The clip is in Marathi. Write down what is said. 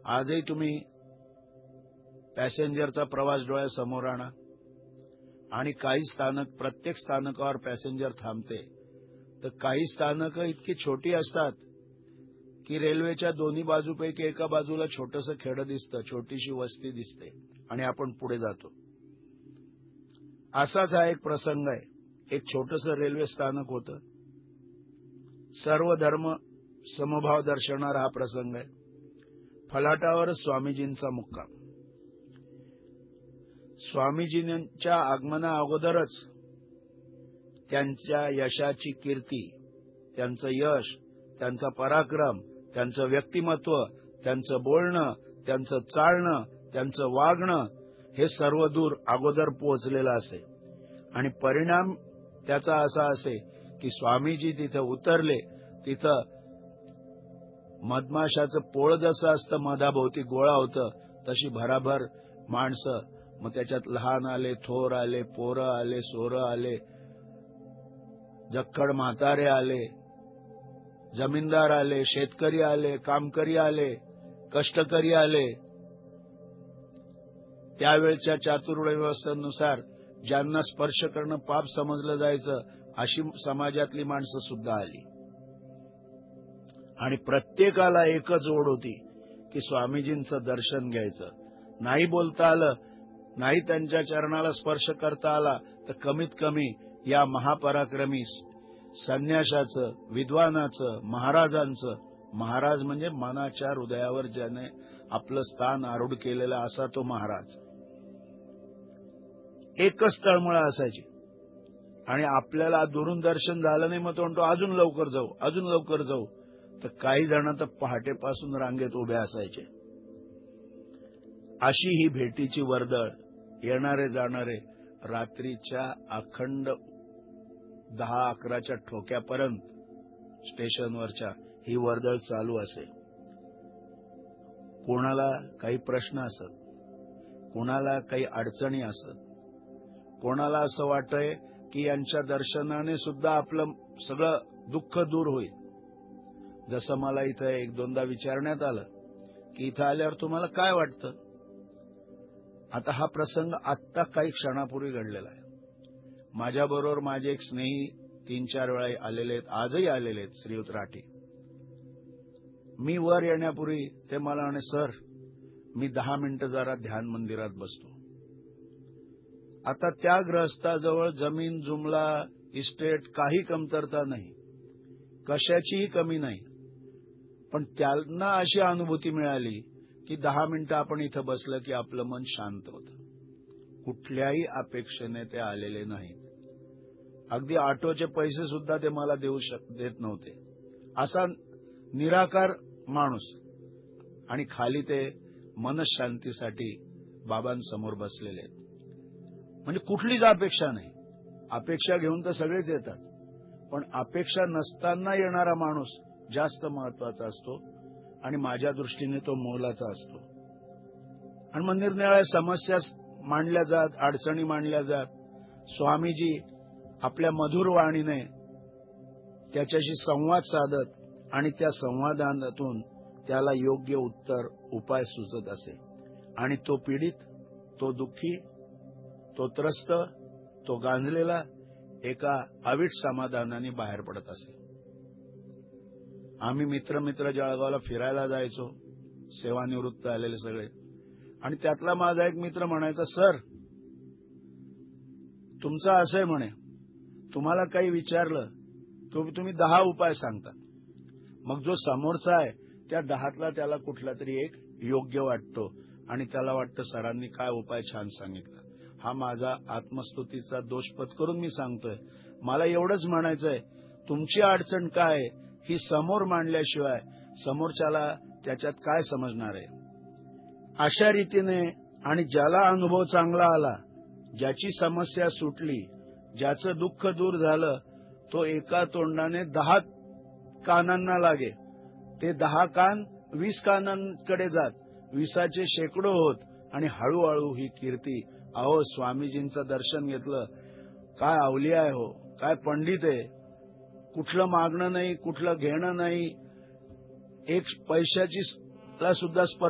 आजही तुम्ही पॅसेंजरचा प्रवास डोळ्यासमोर आणा आणि काही स्थानक, प्रत्येक स्थानकावर पॅसेंजर थांबते, तर काही स्थानक इतकी छोटी असतात की रेल्वेच्या दोन्ही बाजूपैकी एका बाजूला छोटंसं खेडं दिसतं, छोटीशी वस्ती दिसते आणि आपण पुढे जातो. असाच हा एक प्रसंग आहे. एक छोटंसं रेल्वे स्थानक होतं. सर्व धर्म समभाव दर्शवणारा हा प्रसंग आहे. फलाटावरच स्वामीजींचा मुक्काम. स्वामीजींच्या आगमना अगोदरच त्यांच्या यशाची कीर्ती, त्यांचं यश, त्यांचा पराक्रम, त्यांचं व्यक्तिमत्व, त्यांचं बोलणं, त्यांचं चालणं, त्यांचं वागणं हे सर्व दूर अगोदर पोहोचलेलं असे आणि परिणाम त्याचा असा असे की स्वामीजी तिथं उतरले, तिथं मधमाशाचं पोळ जसं असतं मधाभोवती गोळा होतं, तशी भराभर माणसं. मग त्याच्यात लहान आले, थोर आले, पोरं आले, सोरं आले, जक्कड म्हातारे आले, जमीनदार आले, शेतकरी आले, कामकरी आले, कष्टकरी आले. त्यावेळच्या चातुर्वर्ण्य व्यवस्थेनुसार ज्यांना स्पर्श करणं पाप समजलं जायचं, अशी समाजातली माणसं सुद्धा आली आणि प्रत्येकाला एकच ओढ होती की स्वामीजींचं दर्शन घ्यायचं. नाही बोलता आलं, नाही त्यांच्या चरणाला स्पर्श करता आला, तर कमीत कमी या महापराक्रमी संन्याशाचं, विद्वानाचं, महाराजांचं, महाराज म्हणजे मनाच्या हृदयावर ज्याने आपलं स्थान आरूढ केलेलं असा तो महाराज, एकच तळमळ असायची. आणि आपल्याला दुरून दर्शन झालं नाही, मग तो म्हणतो अजून लवकर जाऊ, अजून लवकर जाऊ. तर काही जण तर पहाटेपासून रांगेत उभे असायचे. अशी ही भेटीची वर्दळ. येणारे जाणारे रात्रीच्या अखंड 10-11च्या ठोक्यापर्यंत स्टेशनवरच्या ही वर्दळ चालू असे. कोणाला काही प्रश्न असत, कोणाला काही अडचणी असत, कोणाला असं वाटतंय की यांच्या दर्शनाने सुद्धा आपलं सगळं दुःख दूर होईल. जसं मला इथं 1-2दा विचारण्यात आलं की इथं आल्यावर तुम्हाला काय वाटतं. आता हा प्रसंग आत्ता काही क्षणापूर्वी घडलेला आहे. माझ्याबरोबर माझे एक स्नेही 3-4 वेळा आलेले आहेत, आजही आलेले आहेत, श्रीयुत राठी. मी वर येण्यापूर्वी ते मला म्हणे, सर मी 10 मिनिटं जरा ध्यान मंदिरात बसतो. आता त्या ग्रहस्थाजवळ जमीन, जुमला, इस्टेट काही कमतरता नाही, कशाचीही कमी नाही. पण त्यांना अशी अनुभूती मिळाली की 10 मिनिटं आपण इथं बसलं की आपलं मन शांत होतं. कुठल्याही अपेक्षेने ते आलेले नाहीत. अगदी ऑटोचे पैसे सुद्धा ते मला देत नव्हते. असा निराकार माणूस. आणि खाली ते मनशांतीसाठी बाबांसमोर बसलेले आहेत. म्हणजे कुठलीच अपेक्षा नाही. अपेक्षा घेऊन तर सगळेच येतात, पण अपेक्षा नसताना येणारा माणूस जास्त महत्वाचा असतो आणि माझ्या दृष्टीने तो मोलाचा असतो. आणि मग निरनिराळ्या समस्या मांडल्या जात, अडचणी मांडल्या जात. स्वामीजी आपल्या मधुर वाणीने त्याच्याशी संवाद साधत आणि त्या संवादातून त्याला योग्य उत्तर, उपाय सुचत असे. आणि तो पीडित, तो दुःखी, तो त्रस्त, तो गांजलेला एका अवीट समाधानाने बाहेर पडत असे. आम्ही मित्र जळगावला फिरायला जायचो, सेवानिवृत्त आलेले सगळे. आणि त्यातला माझा एक मित्र म्हणायचा, सर तुमचं असं आहे म्हणे, तुम्हाला काही विचारलं तुम्ही 10 उपाय सांगतात. मग जो समोरचा आहे त्या 10तला त्याला कुठला तरी एक योग्य वाटतो आणि त्याला वाटतं सरांनी काय उपाय छान सांगितला. हा माझा आत्मस्तुतीचा दोष पत्करून मी सांगतोय. मला एवढंच म्हणायचंय, तुमची अडचण काय ही समोर मांडल्याशिवाय समोरच्याला त्याच्यात काय समजणार आहे. अशा रीतीने आणि ज्याला अनुभव चांगला आला, ज्याची समस्या सुटली, ज्याचं दुःख दूर झालं, तो एका तोंडाने 10 कानांना लागे. ते 10 कान 20 कानांकडे जात, 20चे शेकडो होत आणि हळूहळू ही कीर्ती. अहो स्वामीजींचं दर्शन घेतलं, काय अवलिया आहे हो, काय पंडित आहे. कुठलं मागणं नाही, कुठलं घेणं नाही, एक पैशाची सुद्धा स्पर्श